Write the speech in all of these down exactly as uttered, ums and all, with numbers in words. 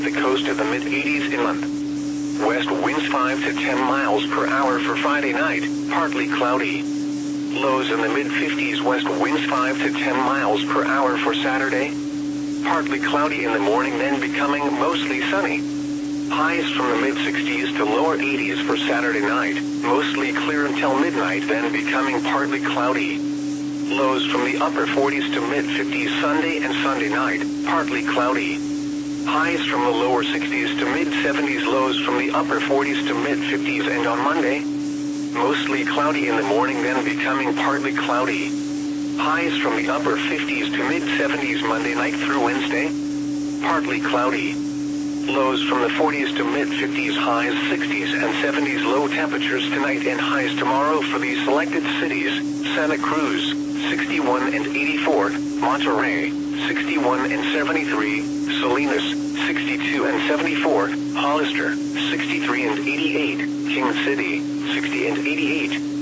The coast to the mid eighties inland. West winds five to ten miles per hour for Friday night, partly cloudy. Lows in the mid fifties. West winds five to ten miles per hour for Saturday. Partly cloudy in the morning, then becoming mostly sunny. Highs from the mid sixties to lower eighties for Saturday night, mostly clear until midnight, then becoming partly cloudy. Lows from the upper forties to mid fifties Sunday and Sunday night, partly cloudy. Highs from the lower sixties to mid seventies, lows from the upper forties to mid fifties, and on Monday, mostly cloudy in the morning, then becoming partly cloudy. Highs from the upper fifties to mid seventies Monday night through Wednesday, partly cloudy. Lows from the forties to mid fifties, highs sixties and seventies, low temperatures tonight and highs tomorrow for these selected cities: Santa Cruz, sixty-one and eighty-four, Monterey, sixty-one and seventy-three, Salinas, sixty-two and seventy-four, Hollister, sixty-three and eighty-eight, King City, sixty and eighty-eight.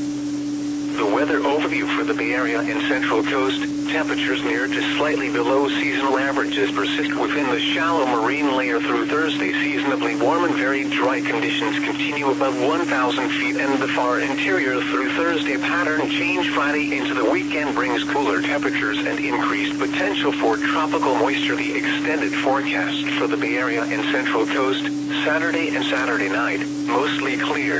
The weather overview for the Bay Area and Central Coast: temperatures near to slightly below seasonal averages persist within the shallow marine layer through Thursday. Seasonably warm and very dry conditions continue above one thousand feet, and the far interior through Thursday. Pattern change Friday into the weekend brings cooler temperatures and increased potential for tropical moisture. The extended forecast for the Bay Area and Central Coast: Saturday and Saturday night, mostly clear.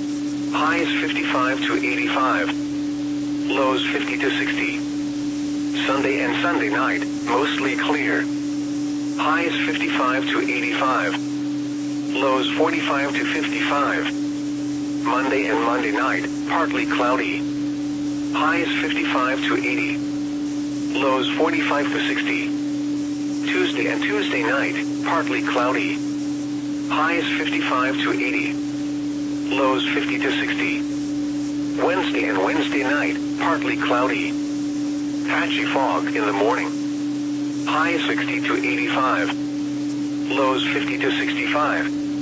Highs fifty-five to eighty-five. Lows fifty to sixty. Sunday and Sunday night, mostly clear. Highs fifty-five to eighty-five. Lows forty-five to fifty-five. Monday and Monday night, partly cloudy. Highs fifty-five to eighty. Lows forty-five to sixty. Tuesday and Tuesday night, partly cloudy. Highs fifty-five to eighty. Lows fifty to sixty. Wednesday and Wednesday night, partly cloudy. Patchy fog in the morning. Highs sixty to eighty-five. Lows fifty to sixty-five.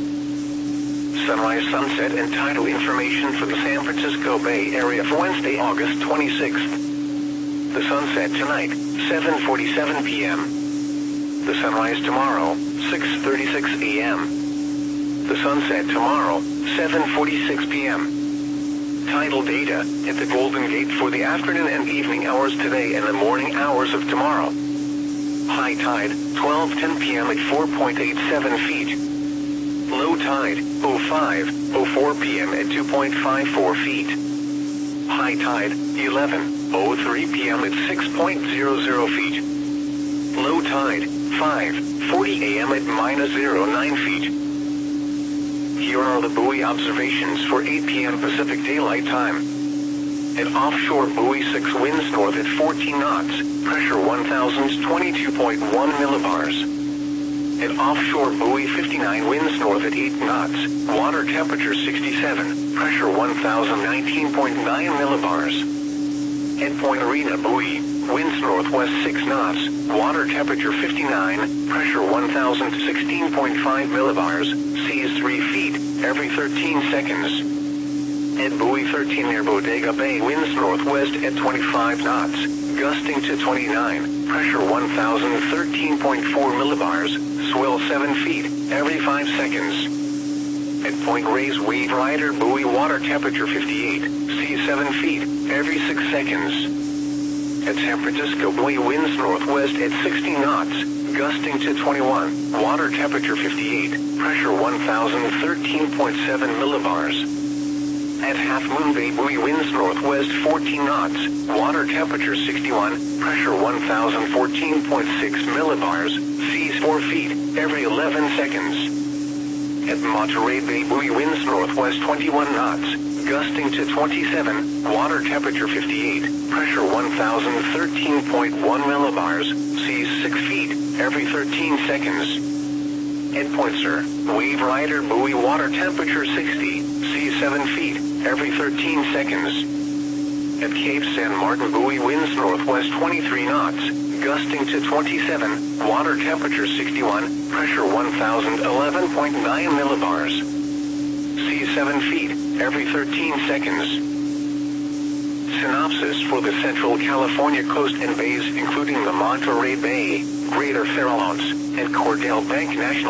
Sunrise, sunset, and tidal information for the San Francisco Bay Area for Wednesday, August twenty-sixth. The sunset tonight, seven forty-seven p m The sunrise tomorrow, six thirty-six a m The sunset tomorrow, seven forty-six p m Tidal data at the Golden Gate for the afternoon and evening hours today and the morning hours of tomorrow. High tide, twelve ten p m at four point eight seven feet. Low tide, oh five oh four p m at two point five four feet. High tide, eleven oh three p m at six point zero zero feet. Low tide, five forty a m at minus zero nine feet. Here are the buoy observations for eight p m Pacific Daylight Time. At offshore buoy six, winds north at fourteen knots, pressure one thousand twenty-two point one millibars. At offshore buoy fifty-nine, winds north at eight knots, water temperature sixty-seven, pressure one thousand nineteen point nine millibars. At Point Arena buoy, winds northwest six knots, water temperature fifty-nine, pressure one thousand sixteen point five millibars, seas three feet every thirteen seconds. At buoy thirteen near Bodega Bay, winds northwest at twenty-five knots, gusting to twenty-nine, pressure one thousand thirteen point four millibars, swell seven feet every five seconds. At Point Reyes Wave Rider buoy, water temperature fifty-eight, sea seven feet every six seconds. At San Francisco buoy, winds northwest at sixty knots, gusting to twenty-one, water temperature fifty-eight, pressure one thousand thirteen point seven millibars. At Half Moon Bay buoy, winds northwest fourteen knots, water temperature sixty-one, pressure one thousand fourteen point six millibars, seas four feet every eleven seconds. At Monterey Bay buoy, winds northwest twenty-one knots, gusting to twenty-seven, water temperature fifty-eight, pressure one thousand thirteen point one millibars, seas six feet every thirteen seconds. At Point Sur, Wave Rider buoy, water temperature sixty, seas seven feet every thirteen seconds. At Cape San Martin buoy, winds northwest twenty-three knots, gusting to twenty-seven, water temperature sixty-one, pressure one thousand eleven point nine millibars. Seas seven feet every thirteen seconds. Synopsis for the Central California coast and bays, including the Monterey Bay, Greater Farallones, and Cordell Bank National